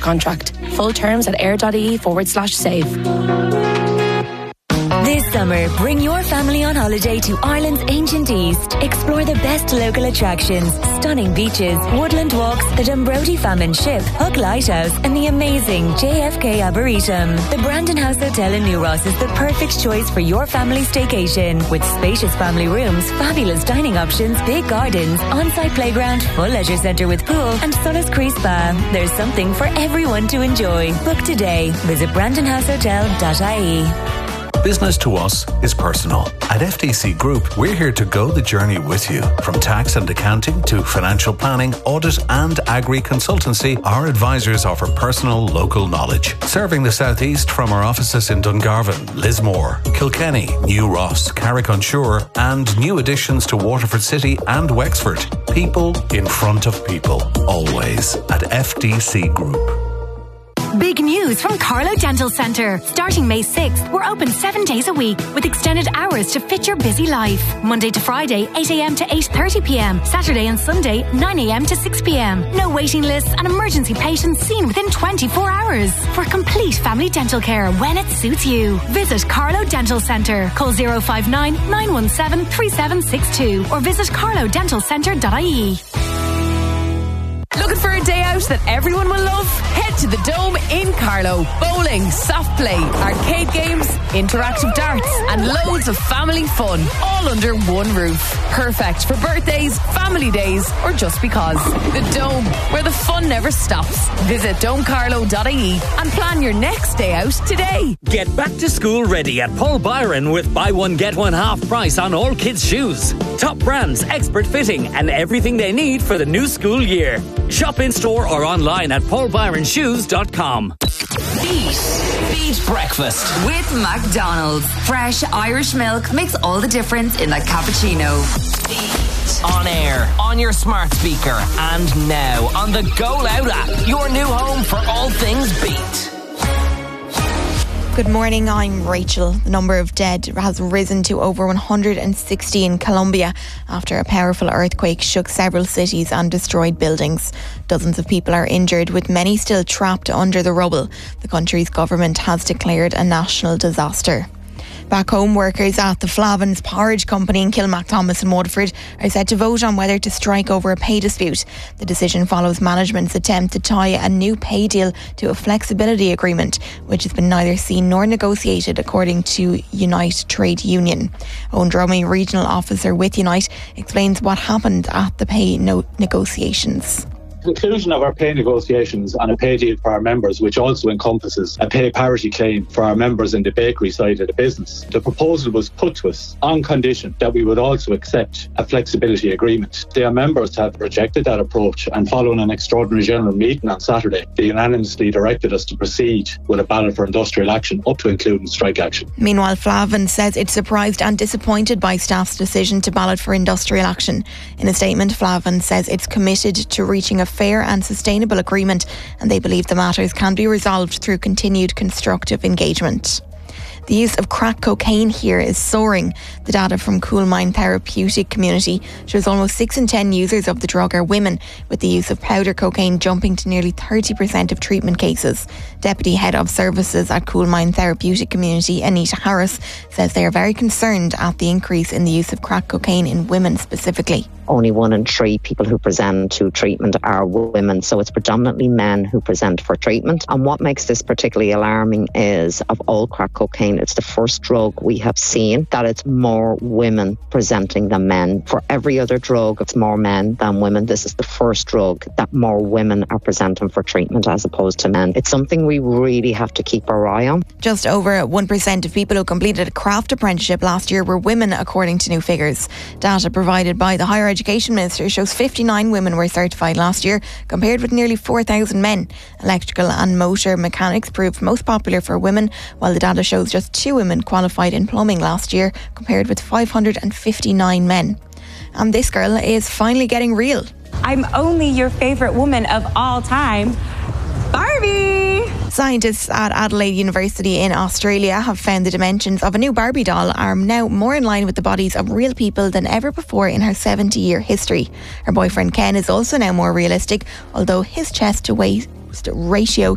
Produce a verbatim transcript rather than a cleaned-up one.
contract. Full terms at air.ie forward slash save. This summer, bring your family on holiday to Ireland's ancient East. Explore the best local attractions, stunning beaches, woodland walks, the Dumbrody Famine Ship, Hook Lighthouse, and the amazing J F K Arboretum. The Brandon House Hotel in New Ross is the perfect choice for your family staycation. With spacious family rooms, fabulous dining options, big gardens, on-site playground, full leisure centre with pool, and Solis Cree Spa. There's something for everyone to enjoy. Book today. Visit brandon house hotel dot I E. Business to us is personal. At F T C Group, we're here to go the journey with you. From tax and accounting to financial planning, audit and agri consultancy, our advisors offer personal local knowledge. Serving the South East from our offices in Dungarvan, Lismore, Kilkenny, New Ross, Carrick-on-Suir and new additions to Waterford City and Wexford. People in front of people. Always at F T C Group. Big news from Carlow Dental Centre. Starting May sixth, we're open seven days a week with extended hours to fit your busy life. Monday to Friday, eight a.m. to eight thirty p.m. Saturday and Sunday, nine a.m. to six p.m. No waiting lists and emergency patients seen within twenty-four hours. For complete family dental care when it suits you. Visit Carlow Dental Centre. Call zero five nine, nine one seven, three seven six two or visit carlow dental centre dot I E. Looking for a day out that everyone will love? Head to the Dome in Carlow. Bowling, soft play, arcade games, interactive darts and loads of family fun all under one roof. Perfect for birthdays, family days or just because. The Dome, where the fun never stops. Visit dome carlow dot I E and plan your next day out today. Get back to school ready at Paul Byron with buy one get one half price on all kids' shoes. Top brands, expert fitting and everything they need for the new school year. Shop in store or online at paul byron shoes dot com. Beat. Beat breakfast with McDonald's. Fresh Irish milk makes all the difference in a cappuccino. Beat. On air, on your smart speaker, and now on the Go Loud app. Your new home for all things Beat. Good morning, I'm Rachel. The number of dead has risen to over one hundred sixty in Colombia after a powerful earthquake shook several cities and destroyed buildings. Dozens of people are injured, with many still trapped under the rubble. The country's government has declared a national disaster. Back home, workers at the Flavins Porridge Company in Kilmacthomas in Waterford are set to vote on whether to strike over a pay dispute. The decision follows management's attempt to tie a new pay deal to a flexibility agreement, which has been neither seen nor negotiated, according to Unite Trade Union. Owen Dromey, regional officer with Unite, explains what happened at the pay no- negotiations. Conclusion of our pay negotiations on a pay deal for our members, which also encompasses a pay parity claim for our members in the bakery side of the business. The proposal was put to us on condition that we would also accept a flexibility agreement. Their members have rejected that approach, and following an extraordinary general meeting on Saturday, they unanimously directed us to proceed with a ballot for industrial action, up to including strike action. Meanwhile, Flavin says it's surprised and disappointed by staff's decision to ballot for industrial action. In a statement, Flavin says it's committed to reaching a fair and sustainable agreement, and they believe the matters can be resolved through continued constructive engagement. The use of crack cocaine here is soaring. The data from Coolmine Therapeutic Community shows almost six in ten users of the drug are women, with the use of powder cocaine jumping to nearly thirty percent of treatment cases. Deputy Head of Services at Coolmine Therapeutic Community, Anita Harris, says they are very concerned at the increase in the use of crack cocaine in women specifically. Only one in three people who present to treatment are women, so it's predominantly men who present for treatment. And what makes this particularly alarming is, of all crack cocaine, it's the first drug we have seen that it's more women presenting than men. For every other drug, it's more men than women. This is the first drug that more women are presenting for treatment as opposed to men. It's something we really have to keep our eye on. Just over one percent of people who completed a craft apprenticeship last year were women, according to new figures. Data provided by the Higher Education Minister shows fifty-nine women were certified last year, compared with nearly four thousand men. Electrical and motor mechanics proved most popular for women, while the data shows just two women qualified in plumbing last year, compared with five hundred fifty-nine men. And this girl is finally getting real. I'm only your favourite woman of all time, Barbie! Scientists at Adelaide University in Australia have found the dimensions of a new Barbie doll are now more in line with the bodies of real people than ever before in her seventy-year history. Her boyfriend Ken is also now more realistic, although his chest to waist ratio